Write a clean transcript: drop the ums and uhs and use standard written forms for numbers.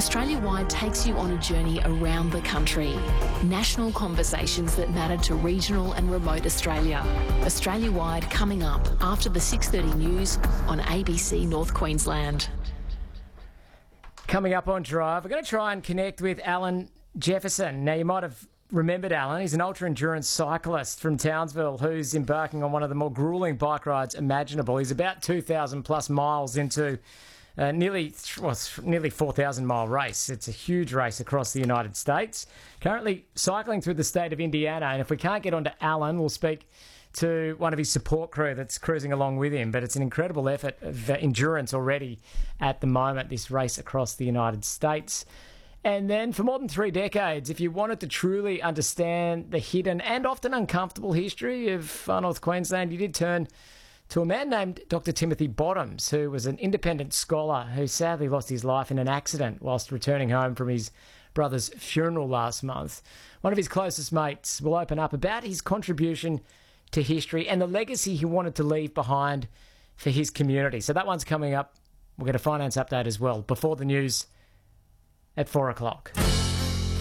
Australia-wide takes you on a journey around the country. National conversations that matter to regional and remote Australia. Australia-wide coming up after the 6:30 news on ABC North Queensland. Coming up on Drive, we're going to try and connect with Alan Jefferson. Now, you might have remembered Alan. He's an ultra-endurance cyclist from Townsville who's embarking on one of the more gruelling bike rides imaginable. He's about 2,000 plus miles into nearly 4,000 mile race. It's a huge race across the United States. Currently cycling through the state of Indiana, and if we can't get onto Alan, we'll speak to one of his support crew that's cruising along with him. But it's an incredible effort of endurance already at the moment, this race across the United States. And then for more than 3 decades, if you wanted to truly understand the hidden and often uncomfortable history of Far North Queensland, you did turn to a man named Dr. Timothy Bottoms, who was an independent scholar who sadly lost his life in an accident whilst returning home from his brother's funeral last month. One of his closest mates will open up about his contribution to history and the legacy he wanted to leave behind for his community. So that one's coming up. We'll get a finance update as well before the news at 4 o'clock.